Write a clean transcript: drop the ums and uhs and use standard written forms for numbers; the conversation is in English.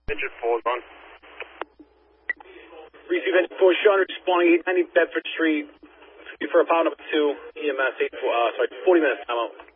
Engine 4 is on. Receive engine 4, Sean responding 890 Bedford Street for a pound number 2, EMS 40 minutes, time out.